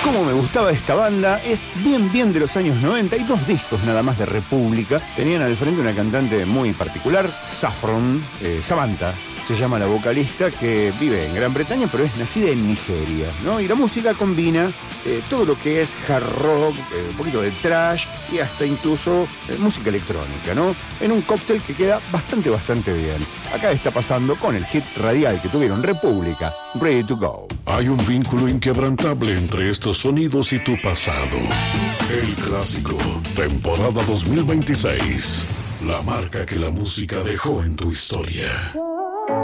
Cómo me gustaba esta banda, es bien de los años 90 y 2 discos nada más de República. Tenían al frente una cantante muy particular, Saffron, Samantha, se llama la vocalista, que vive en Gran Bretaña, pero es nacida en Nigeria, ¿no? Y la música combina todo lo que es hard rock, un poquito de thrash y hasta incluso música electrónica, ¿no? En un cóctel que queda bastante bien. Acá está pasando con el hit radial que tuvieron República, Ready to Go. Hay un vínculo inquebrantable entre estos sonidos y tu pasado. El Clásico, temporada 2026. La marca que la música dejó en tu historia.